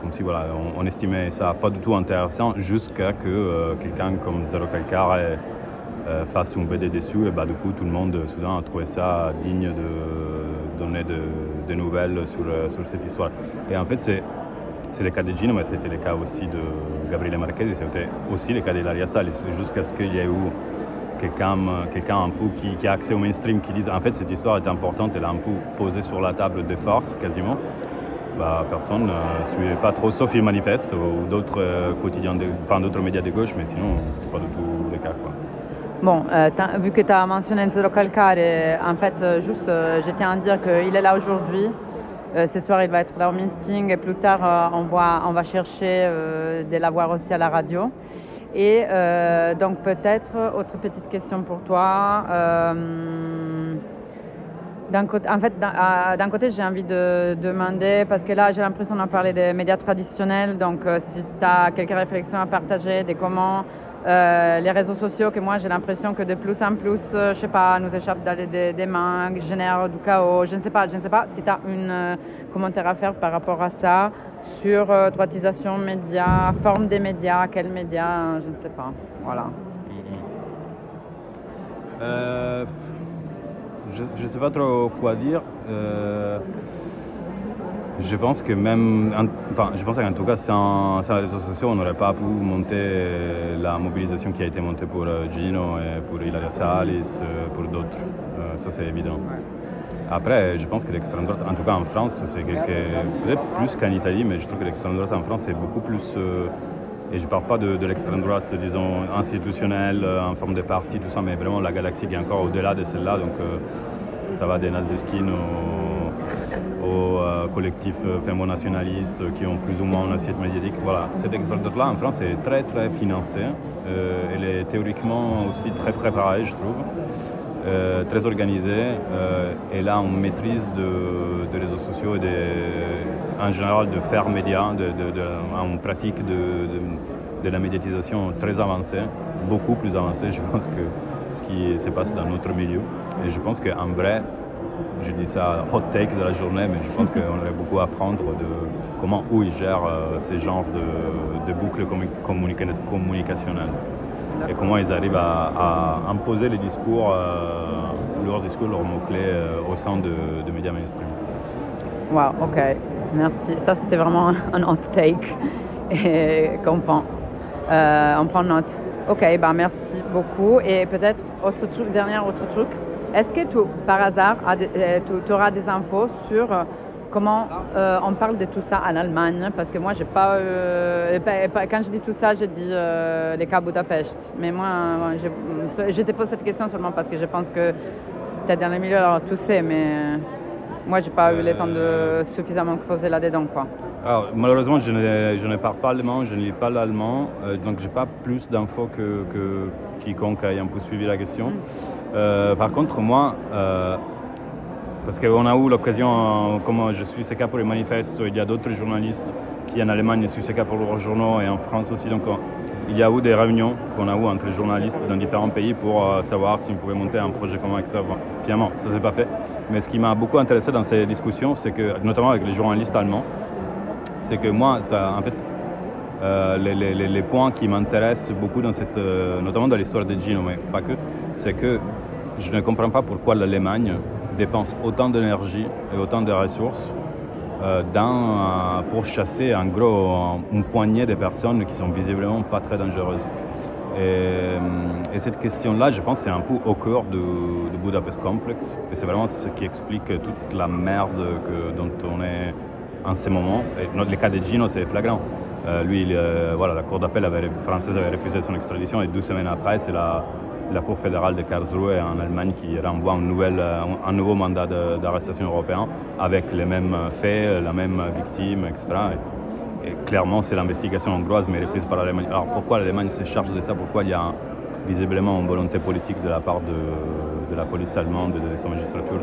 comme si voilà, on estimait ça pas du tout intéressant jusqu'à que quelqu'un comme Zero Calcar fasse une BD dessus, et du coup tout le monde soudain a trouvé ça digne de donner des nouvelles sur cette histoire. Et en fait c'est le cas de Gino, mais c'était le cas aussi de Gabriele Marchesi, c'était aussi le cas d'Ilaria Salis, jusqu'à ce qu'il y ait eu quelqu'un un peu qui a accès au mainstream, qui dise en fait cette histoire est importante, elle a un peu posée sur la table de force quasiment. Personne ne suivait pas trop, sauf il Manifeste ou d'autres quotidiens, d'autres médias de gauche, mais sinon c'était pas du tout le cas, quoi. Bon, vu que tu as mentionné Zero Calcar, en fait, juste, je tiens à dire qu'il est là aujourd'hui. Ce soir, il va être là au meeting et plus tard, on va chercher de l'avoir aussi à la radio. Et donc, peut-être, autre petite question pour toi. D'un côté, j'ai envie de demander, parce que là, j'ai l'impression d'en parler des médias traditionnels. Donc, si tu as quelques réflexions à partager de comment les réseaux sociaux, que moi j'ai l'impression que de plus en plus, je sais pas, nous échappent dans des mains, génèrent du chaos. Je ne sais pas si tu as un commentaire à faire par rapport à ça, sur droitisation médias, forme des médias, quels médias, je ne sais pas. Voilà. Je ne sais pas trop quoi dire. Je pense que qu'en tout cas sans les réseaux sociaux, on n'aurait pas pu monter la mobilisation qui a été montée pour Gino et pour Ilaria Salis, pour d'autres. Ça c'est évident. Après, je pense que l'extrême droite, en tout cas en France, c'est peut-être plus qu'en Italie, mais je trouve que l'extrême droite en France est beaucoup plus... et je ne parle pas de l'extrême droite, disons, institutionnelle, en forme de parti, tout ça, mais vraiment la galaxie qui est encore au-delà de celle-là. Donc ça va des Naziskin aux collectifs fémo-nationalistes qui ont plus ou moins une assiette médiatique. Voilà, cette extrême droite-là en France est très très financée. Elle est théoriquement aussi très préparée, je trouve. Très organisée. Elle a une maîtrise des réseaux sociaux et en général de faire média, en pratique de la médiatisation très avancée, beaucoup plus avancée, je pense, que ce qui se passe dans notre milieu. Et je pense qu'en vrai, je dis ça hot take de la journée, mais je pense qu'on aurait beaucoup à apprendre de comment eux ils gèrent ces genres de boucles communicationnelles. Et comment ils arrivent à imposer les discours, leurs mots-clés au sein de médias mainstream. Wow, ok, merci. Ça, c'était vraiment un hot take et qu'on prend. On prend note. Ok, merci beaucoup. Et peut-être autre truc. Est-ce que par hasard, tu auras des infos sur comment on parle de tout ça en Allemagne? Parce que moi, j'ai pas... quand je dis tout ça, je dis les cas Budapest. Mais moi, je te pose cette question seulement parce que je pense que tu es dans le milieu, alors tu sais, mais moi, j'ai pas eu le temps de suffisamment creuser là-dedans, quoi. Alors, malheureusement, je ne parle pas allemand, je ne lis pas l'allemand, donc j'ai pas plus d'infos que quiconque ait un peu suivi la question. Par contre, moi, parce qu'on a eu l'occasion, comme je suis CK pour les manifestes, il y a d'autres journalistes qui en Allemagne suivent CK pour leurs journaux et en France aussi, donc il y a eu des réunions qu'on a eues entre les journalistes dans différents pays pour savoir si on pouvait monter un projet commun, etc. Finalement, ça s'est pas fait. Mais ce qui m'a beaucoup intéressé dans ces discussions, c'est que, notamment avec les journalistes allemands, c'est que moi, en fait, les points qui m'intéressent beaucoup dans notamment dans l'histoire de Gino, mais pas que, c'est que je ne comprends pas pourquoi l'Allemagne dépense autant d'énergie et autant de ressources pour chasser en gros une poignée de personnes qui sont visiblement pas très dangereuses. Et cette question-là, je pense, c'est un peu au cœur du Budapest Complex. Et c'est vraiment ce qui explique toute la merde dont on est en ce moment. Et le cas de Gino, c'est flagrant. Lui, la Cour d'appel française avait refusé son extradition et 2 semaines après, c'est la Cour fédérale de Karlsruhe en Allemagne qui renvoie un nouveau mandat d'arrestation européen avec les mêmes faits, la même victime, etc. Et clairement, c'est l'investigation hongroise, mais reprise par l'Allemagne. Alors pourquoi l'Allemagne se charge de ça? Pourquoi il y a visiblement une volonté politique de la part de la police allemande et de sa magistrature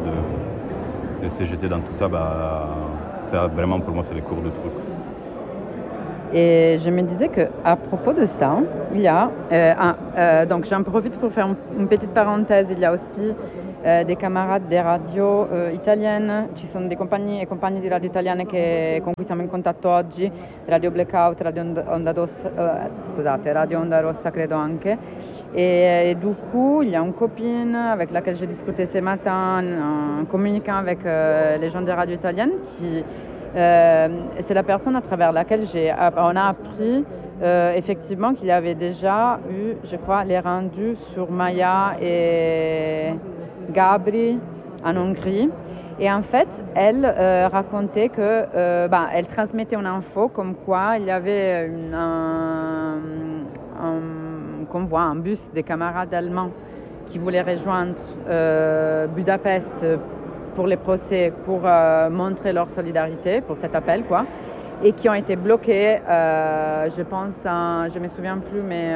de se jeter dans tout ça? Ça, vraiment, pour moi, c'est les cours de truc. Et je me disais qu'à propos de ça, il y a, donc j'en profite pour faire une petite parenthèse, il y a aussi dei camaradi di radio italiane, ci sono dei compagni e compagni di radio italiane con cui siamo in contatto oggi, Radio Blackout, Radio Onda Rossa credo anche, et du coup il y a une copine avec laquelle j'ai discuté ce matin en communiquant avec les gens des radios italiennes qui c'est la personne à travers laquelle on a appris effectivement qu'il y avait déjà eu, je crois, les rendus sur Maya et Gabri en Hongrie. Et en fait, elle racontait que elle transmettait une info comme quoi il y avait un convoi, un bus des camarades allemands qui voulaient rejoindre Budapest pour les procès, pour montrer leur solidarité pour cet appel, quoi, et qui ont été bloqués, je pense, je me souviens plus, mais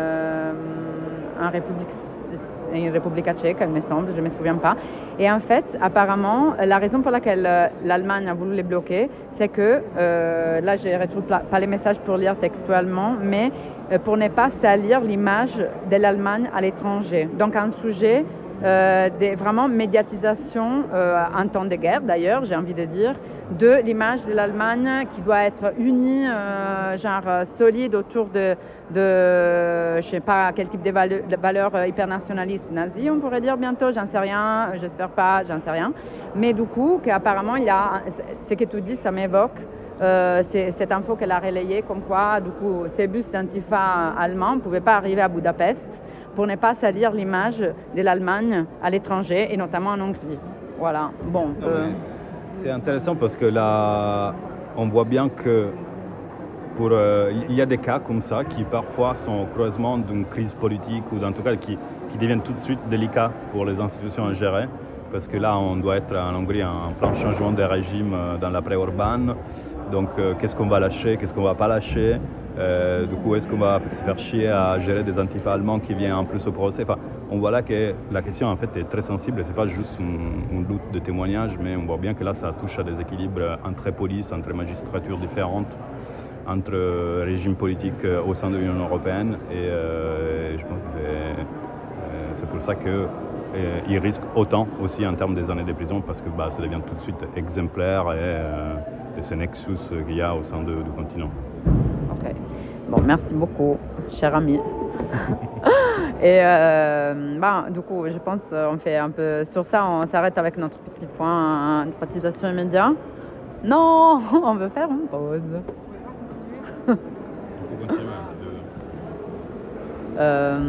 en République tchèque, il me semble, je me souviens pas. Et en fait, apparemment, la raison pour laquelle l'Allemagne a voulu les bloquer, c'est que, là je ne retrouve pas les messages pour lire textuellement, mais pour ne pas salir l'image de l'Allemagne à l'étranger. Donc un sujet vraiment médiatisation en temps de guerre d'ailleurs, j'ai envie de dire, de l'image de l'Allemagne qui doit être unie, solide autour de je sais pas quel type de valeurs hypernationalistes nazies, on pourrait dire bientôt, j'en sais rien, j'espère pas, j'en sais rien. Mais du coup, qu'apparemment, il y a, ce que tu dis, ça m'évoque, c'est cette info qu'elle a relayée, comme quoi, du coup, ces bus d'Antifa allemands ne pouvaient pas arriver à Budapest pour ne pas salir l'image de l'Allemagne à l'étranger, et notamment en Hongrie. Voilà, bon. C'est intéressant parce que là, on voit bien que il y a des cas comme ça qui parfois sont au croisement d'une crise politique ou en tout cas qui deviennent tout de suite délicats pour les institutions à gérer. Parce que là, on doit être en Hongrie en plein changement de régime dans l'après-Orban. Donc, qu'est-ce qu'on va lâcher, qu'est-ce qu'on va pas lâcher? Du coup, est-ce qu'on va se faire chier à gérer des antifas allemands qui viennent en plus au procès? Enfin, on voit là que la question en fait est très sensible et c'est pas juste une lutte de témoignage, mais on voit bien que là, ça touche à des équilibres entre police, entre magistratures différentes, entre régimes politiques au sein de l'Union européenne. Et je pense que c'est pour ça qu'ils risquent autant aussi en termes des années de prison parce que ça devient tout de suite exemplaire et ce nexus qu'il y a au sein du continent. Ok. Bon, merci beaucoup, cher ami. Et du coup, je pense on fait un peu sur ça, on s'arrête avec notre petit point privatisation immédiate. Non, on veut faire une pause. On peut continuer si tu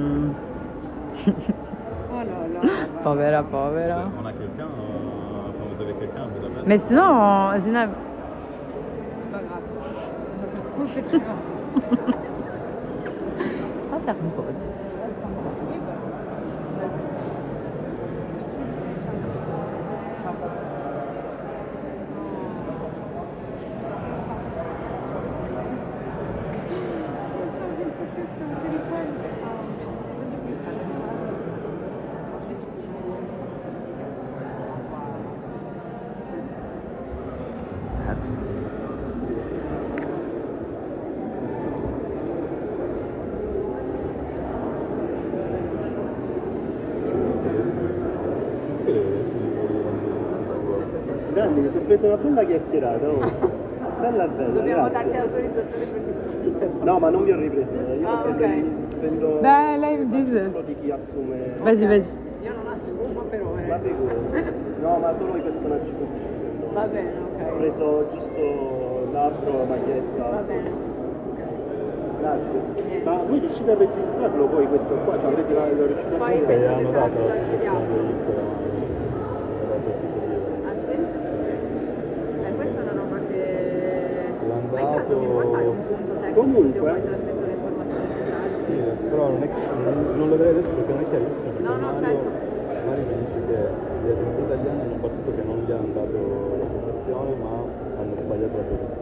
veux. Oh là là. Povera. On a quelqu'un, vous avez quelqu'un à Budapest? Mais sinon, Zineb. C'est pas grave. De toute façon, c'est très grave. On va faire une pause. Grande, mi sono preso una bella chiacchierata, bella. Dobbiamo grazie. darti l'autorizzazione per dire. No, ma non vi ho ripreso, io ok. prendo Beh, lei dice. solo di chi assume. Vas-y. Io non assumo però. Ma figurati. No, ma solo i personaggi pubblici prendo. Va bene, Ho ok. preso giusto l'abbro, maglietta. Va bene. Grazie. Ma voi riuscite a registrarlo poi questo qua? Cioè avrete lo riuscite a Poi fare? penso hanno che dato sarà la chiediamo. situazione Ah sì? Questa è una roba che... L'hanno Ma in caso mi puoi fare un punto tecnico Comunque. se vuoi trasmettere le informazioni necessarie? Sì, però non lo vedrei adesso perché non è chiarissimo, perché No, certo. Mario mi dice che le agenzie italiane hanno battuto che non gli hanno dato l'associazione ma hanno sbagliato la posizione.